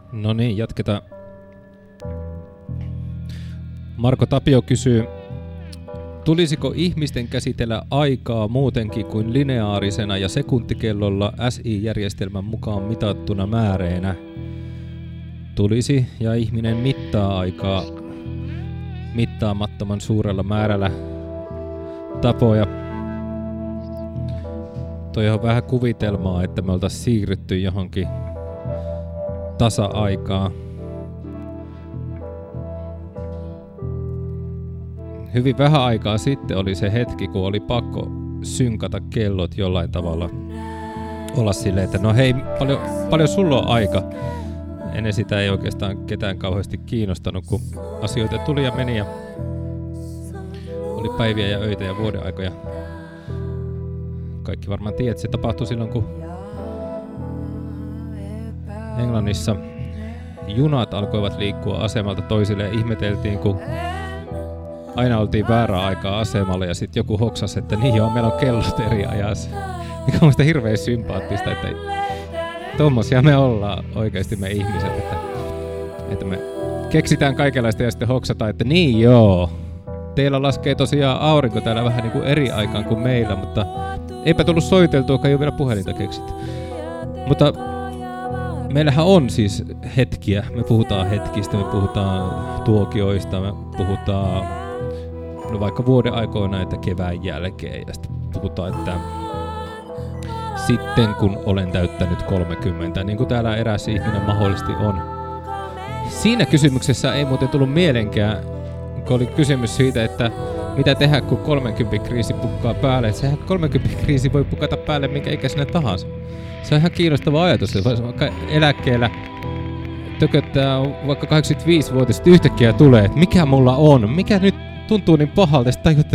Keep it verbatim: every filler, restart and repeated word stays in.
No niin, jatketaan. Marko Tapio kysyy, tulisiko ihmisten käsitellä aikaa muutenkin kuin lineaarisena ja sekuntikellolla S I-järjestelmän mukaan mitattuna määreenä? Tulisi, ja ihminen mittaa aikaa mittaamattoman suurella määrällä tapoja. Toi on vähän kuvitelmaa, että me oltaisiin siirrytty johonkin tasa-aikaan. Hyvin vähän aikaa sitten oli se hetki, kun oli pakko synkata kellot jollain tavalla. Olla silleen, että no hei, paljon, paljon sulla on aika. Ennen sitä ei oikeastaan ketään kauheasti kiinnostanut, kun asioita tuli ja meni ja oli päiviä ja öitä ja vuodenaikoja. Kaikki varmaan tiedät, että se tapahtui silloin, kun Englannissa junat alkoivat liikkua asemalta toisille ja ihmeteltiin, kun aina oltiin väärää aikaa asemalla ja sitten joku hoksasi, että niin joo, meillä on kellot eri ajassa. Mikä on sitä hirveän sympaattista, että tommosia me ollaan oikeasti me ihmiset, että, että me keksitään kaikenlaista ja sitten hoksataan, että niin joo, teillä laskee tosiaan aurinko täällä vähän niin kuin eri aikaan kuin meillä, mutta eipä tullut soiteltua, kun ei ole vielä puhelinta keksitty. Mutta meillähän on siis hetkiä, me puhutaan hetkistä, me puhutaan tuokioista, me puhutaan no vaikka vuoden aikoina, että kevään jälkeen ja sitten puhutaan, että sitten kun olen täyttänyt kolmekymmentä, niin kuin täällä eräs ihminen mahdollisesti on. Siinä kysymyksessä ei muuten tullut mielenkään, kun oli kysymys siitä, että mitä tehdä, kun kolmekymmentä kriisi pukkaa päälle. Sehän kolmekymmentä kriisi voi pukata päälle minkä ikäisenä tahansa. Se on ihan kiinnostava ajatus, että vaikka eläkkeellä tököttää vaikka kahdeksankymmentäviisivuotias yhtäkkiä tulee, että mikä mulla on, mikä nyt tuntuu niin pahalta, että tajut, että